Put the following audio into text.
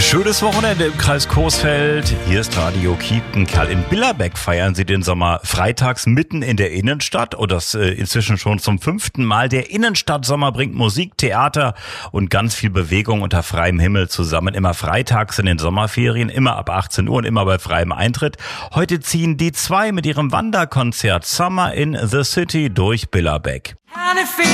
Schönes Wochenende im Kreis Coesfeld. Hier ist Radio Kiepenkerl. In Billerbeck feiern sie den Sommer freitags mitten in der Innenstadt und das inzwischen schon zum 5. Mal. Der Innenstadtsommer bringt Musik, Theater und ganz viel Bewegung unter freiem Himmel zusammen. Immer freitags in den Sommerferien, immer ab 18 Uhr und immer bei freiem Eintritt. Heute ziehen die 2 mit ihrem Wanderkonzert Summer in the City durch Billerbeck.